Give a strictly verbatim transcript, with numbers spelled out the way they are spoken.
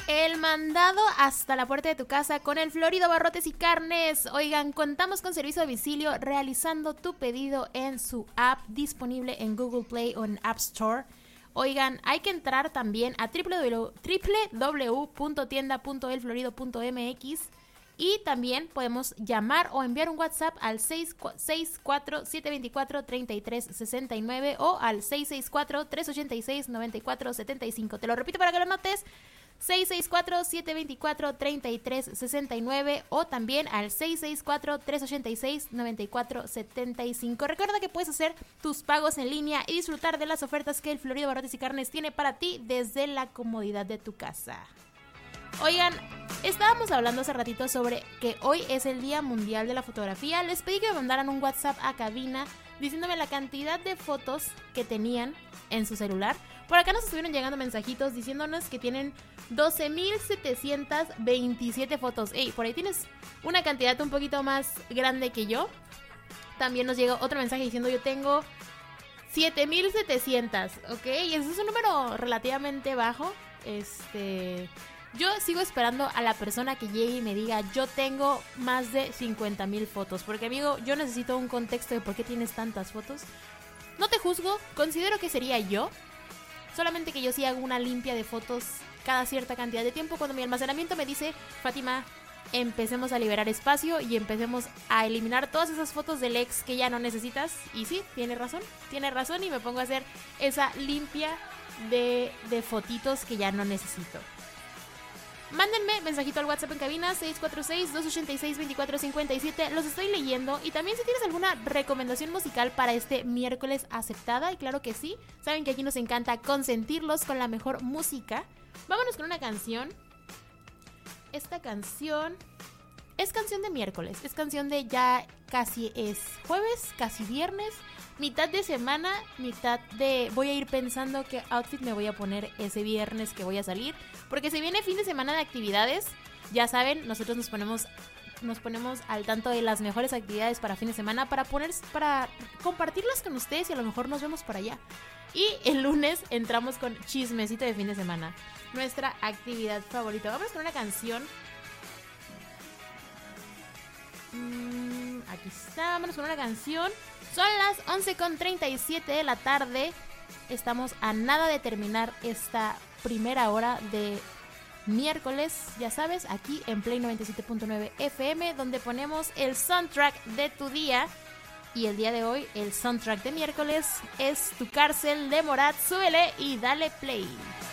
El mandado hasta la puerta de tu casa con el Florido Barrotes y Carnes. Oigan, contamos con servicio a domicilio realizando tu pedido en su app disponible en Google Play o en App Store. Oigan, hay que entrar también a doble u doble u doble u punto tienda punto el florido punto m x y también podemos llamar o enviar un WhatsApp al seis seis cuatro, siete dos cuatro, tres tres seis nueve o al seis seis cuatro, tres ocho seis, nueve cuatro siete cinco. Te lo repito para que lo notes. seis seis cuatro, siete dos cuatro, tres tres seis nueve o también al seis seis cuatro, tres ocho seis, nueve cuatro siete cinco. Recuerda que puedes hacer tus pagos en línea y disfrutar de las ofertas que el Florido Barrotes y Carnes tiene para ti desde la comodidad de tu casa. Oigan, estábamos hablando hace ratito sobre que hoy es el Día Mundial de la Fotografía. Les pedí que me mandaran un WhatsApp a cabina diciéndome la cantidad de fotos que tenían en su celular. Por acá nos estuvieron llegando mensajitos diciéndonos que tienen doce mil setecientas veintisiete fotos. Ey, por ahí tienes una cantidad un poquito más grande que yo. También nos llegó otro mensaje diciendo yo tengo siete mil setecientas, ¿ok? Y eso es un número relativamente bajo. Este... Yo sigo esperando a la persona que llegue y me diga yo tengo más de cincuenta mil fotos. Porque, amigo, yo necesito un contexto de por qué tienes tantas fotos. No te juzgo, considero que sería yo. Solamente que yo sí hago una limpia de fotos cada cierta cantidad de tiempo. Cuando mi almacenamiento me dice, Fátima, empecemos a liberar espacio y empecemos a eliminar todas esas fotos del ex que ya no necesitas. Y sí, tiene razón, tiene razón y me pongo a hacer esa limpia de, de fotitos que ya no necesito. Mándenme mensajito al WhatsApp en cabina seis cuatro seis, dos ocho seis, dos cuatro cinco siete. Los estoy leyendo. Y también si tienes alguna recomendación musical para este miércoles, aceptada. Y claro que sí. Saben que aquí nos encanta consentirlos con la mejor música. Vámonos con una canción. Esta canción es canción de miércoles. Es canción de ya casi es jueves, casi viernes. Mitad de semana, mitad de... Voy a ir pensando qué outfit me voy a poner ese viernes que voy a salir. Porque se viene fin de semana de actividades. Ya saben, nosotros nos ponemos nos ponemos al tanto de las mejores actividades para fin de semana. Para poner, para compartirlas con ustedes y a lo mejor nos vemos por allá. Y el lunes entramos con chismecito de fin de semana. Nuestra actividad favorita. Vamos con una canción. Mm, aquí está, vámonos con una canción. Son las once con treinta y siete de la tarde. Estamos a nada de terminar esta primera hora de miércoles, ya sabes, aquí en Play noventa y siete punto nueve F M, donde ponemos el soundtrack de tu día. Y el día de hoy, el soundtrack de miércoles es Tu Cárcel de Morat. Súbele y dale play.